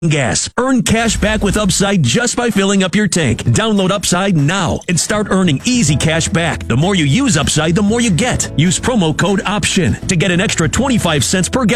gas. Earn cash back with Upside just by filling up your tank. Download Upside now and start earning easy cash back. The more you use Upside, the more you get. Use promo code OPTION to get an extra 25 cents per gallon